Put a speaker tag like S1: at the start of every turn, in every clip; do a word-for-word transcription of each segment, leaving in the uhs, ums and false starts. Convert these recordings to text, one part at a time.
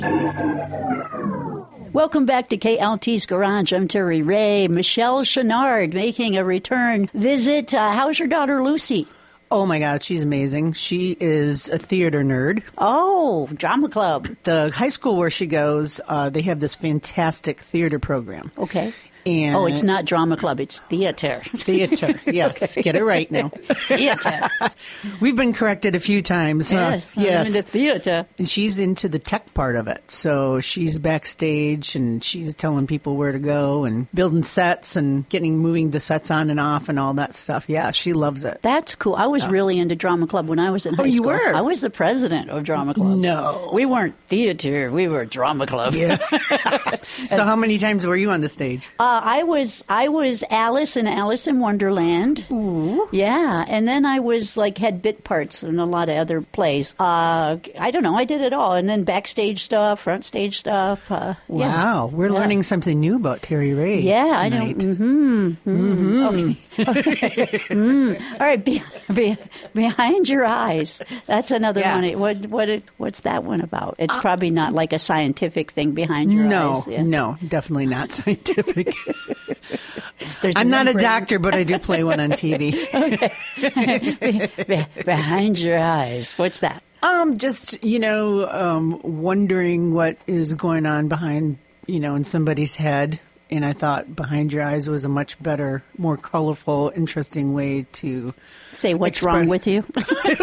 S1: Welcome back to K L T's Garage. I'm Terry Ray. Michelle Chenard making a return visit. Uh, how's your daughter, Lucy?
S2: Oh, my God, she's amazing. She is a theater nerd.
S1: Oh, drama club.
S2: The high school where she goes, uh, they have this fantastic theater program.
S1: Okay.
S2: And
S1: oh, it's not drama club, it's theater.
S2: Theater, yes. Okay. Get it right now.
S1: Theater.
S2: We've been corrected a few times.
S1: Yes,
S2: uh, yes.
S1: I'm into theater.
S2: And she's into the tech part of it. So she's backstage and she's telling people where to go and building sets and getting moving the sets on and off and all that stuff. Yeah, she loves it.
S1: That's cool. I was really into drama club when I was in high
S2: oh, you
S1: school.
S2: were?
S1: I was the president of drama club.
S2: No.
S1: We weren't theater, we were drama club.
S2: Yeah. So how many times were you on the stage?
S1: Uh, I was I was Alice in Alice in Wonderland.
S2: Ooh.
S1: Yeah, and then I was like had bit parts in a lot of other plays. Uh, I don't know, I did it all, and then backstage stuff, front stage stuff. Uh,
S2: wow,
S1: yeah.
S2: we're
S1: yeah.
S2: learning something new about Terry Ray.
S1: Yeah,
S2: tonight.
S1: I know. Mm-hmm. Mm-hmm. Okay. mm. All right, be, be, behind your eyes. That's another
S2: yeah.
S1: one. What what what's that one about? It's uh, probably not like a scientific thing behind your
S2: no,
S1: eyes. Yeah.
S2: No, definitely not scientific.
S1: There's
S2: I'm not a
S1: brains.
S2: doctor, but I do play one on T V.
S1: Okay. be, be, behind your eyes. What's that?
S2: Um, just, you know, um, wondering what is going on behind, you know, in somebody's head. And I thought behind your eyes was a much better, more colorful, interesting way to
S1: say what's
S2: express.
S1: wrong with you.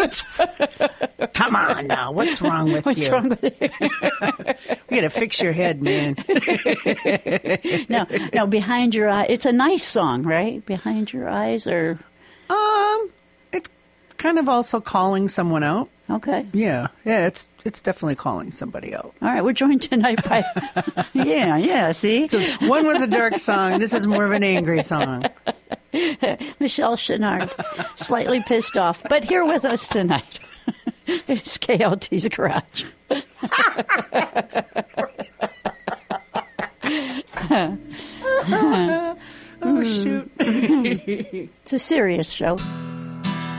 S2: Come on now, what's wrong with
S1: what's
S2: you?
S1: What's wrong with you?
S2: We got to fix your head, man.
S1: no, no, behind your eye. It's a nice song, right? Behind your eyes, or
S2: um, it's kind of also calling someone out.
S1: Okay.
S2: Yeah, yeah, it's it's definitely calling somebody out.
S1: All right, we're joined tonight by yeah, yeah. See,
S2: so one was a dark song. This is more of an angry song.
S1: Michelle Chenard, slightly pissed off, but here with us tonight. It's K L T's Garage.
S2: Oh shoot!
S1: It's a serious show.